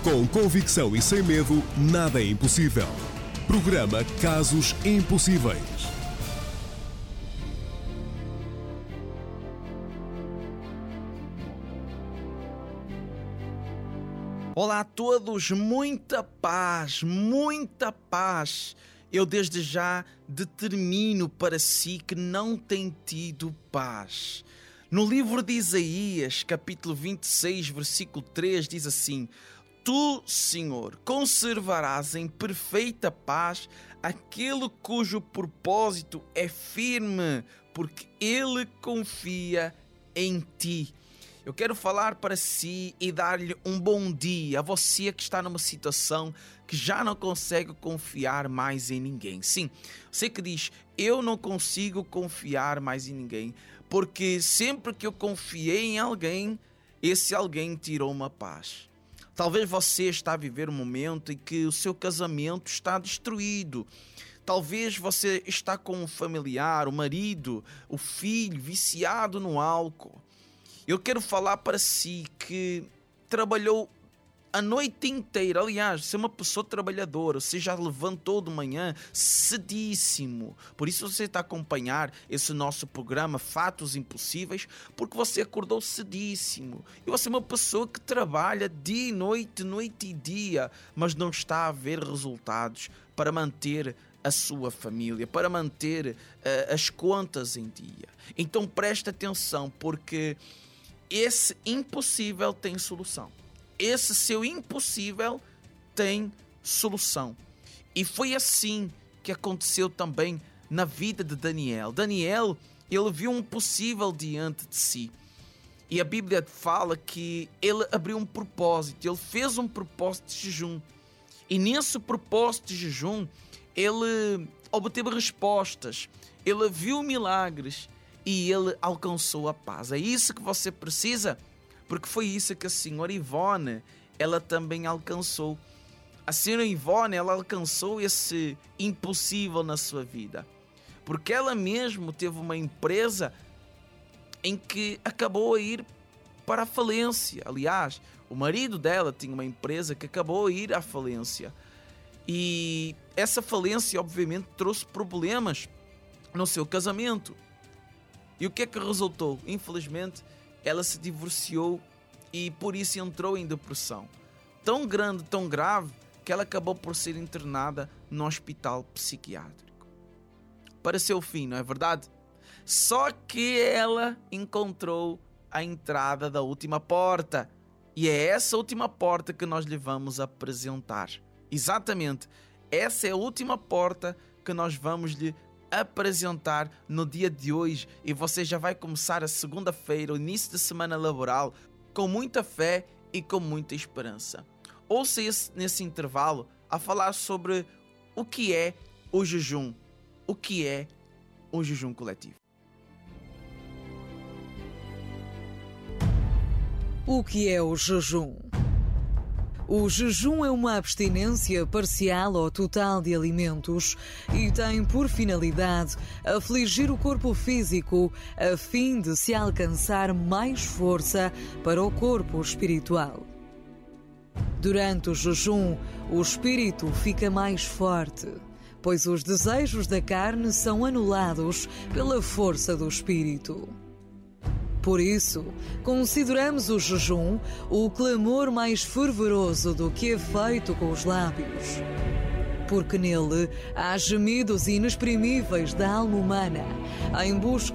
Com convicção e sem medo, nada é impossível. Programa Casos Impossíveis. Olá a todos, muita paz, muita paz. Eu desde já determino para si que não tem tido paz. No livro de Isaías, capítulo 26, versículo 3, diz assim: Tu, Senhor, conservarás em perfeita paz aquele cujo propósito é firme, porque ele confia em ti. Eu quero falar para si e dar-lhe um bom dia a você que está numa situação que já não consegue confiar mais em ninguém. Sim, você que diz, eu não consigo confiar mais em ninguém, porque sempre que eu confiei em alguém, esse alguém tirou uma paz. Talvez você está a viver um momento em que o seu casamento está destruído. Talvez você está com um familiar, o marido, o filho viciado no álcool. Eu quero falar para si que trabalhou a noite inteira. Aliás, você é uma pessoa trabalhadora. Você já levantou de manhã cedíssimo. Por isso você está a acompanhar esse nosso programa Fatos Impossíveis, porque você acordou cedíssimo. E você é uma pessoa que trabalha dia e noite, noite e dia, mas não está a ver resultados para manter a sua família, para manter as contas em dia. Então preste atenção, porque esse impossível tem solução. Esse seu impossível tem solução. E foi assim que aconteceu também na vida de Daniel. Daniel, ele viu um possível diante de si. E a Bíblia fala que ele abriu um propósito. Ele fez um propósito de jejum. E nesse propósito de jejum, ele obteve respostas. Ele viu milagres. E ele alcançou a paz. É isso que você precisa, porque foi isso que a senhora Ivone, ela também alcançou. A senhora Ivone, ela alcançou esse impossível na sua vida, porque ela mesmo teve uma empresa em que acabou a ir para a falência. Aliás, o marido dela tinha uma empresa que acabou a ir à falência. E essa falência, obviamente, trouxe problemas no seu casamento. E o que é que resultou? Infelizmente, ela se divorciou e por isso entrou em depressão. Tão grande, tão grave, que ela acabou por ser internada no hospital psiquiátrico. Para seu fim, não é verdade? Só que ela encontrou a entrada da última porta. E é essa última porta que nós lhe vamos apresentar. Exatamente, essa é a última porta que nós vamos lhe apresentar no dia de hoje, e você já vai começar a segunda-feira, o início de semana laboral, com muita fé e com muita esperança. Ouça nesse intervalo a falar sobre o que é o jejum, o que é o jejum coletivo. O que é o jejum? O jejum é uma abstinência parcial ou total de alimentos e tem por finalidade afligir o corpo físico a fim de se alcançar mais força para o corpo espiritual. Durante o jejum, o espírito fica mais forte, pois os desejos da carne são anulados pela força do espírito. Por isso, consideramos o jejum o clamor mais fervoroso do que é feito com os lábios. Porque nele há gemidos inexprimíveis da alma humana em busca